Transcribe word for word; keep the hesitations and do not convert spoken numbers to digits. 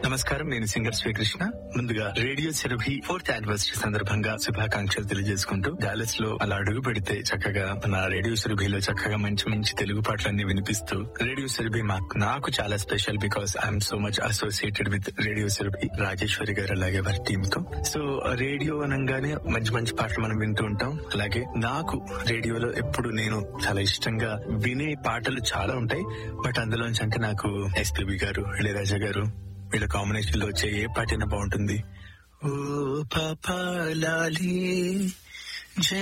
నమస్కారం, నేను సింగర్ శ్రీకృష్ణ. ముందుగా రేడియో సెరభి ఫోర్త్ యానివర్సరీ సందర్భంగా శుభాకాంక్షలు తెలియజేసుకుంటూ, డాలస్ లో అలా అడుగు పెడితే చక్కగా నా రేడియో సెరభిలో చక్కగా మంచి మంచి తెలుగు పాటలన్నీ వినిపిస్తూ, రేడియో సెరభి మాకు నాకు చాలా special because I'm so much associated with radio Surabhi, Rajeshwari గారు అలాగే వారి టీమ్ తో. సో రేడియో అనగానే మంచి మంచి పాటలు మనం వింటూ ఉంటాం. అలాగే నాకు రేడియోలో ఎప్పుడు నేను చాలా ఇష్టంగా వినే పాటలు చాలా ఉంటాయి. బట్ అందులోంచి అంటే నాకు ఎస్పీబీ గారు, ఇళయరాజా గారు వీళ్ళ కాంబినేషన్ లో వచ్చే ఏ పాటైనా బాగుంటుంది. ఓ పాపా లాలి జయ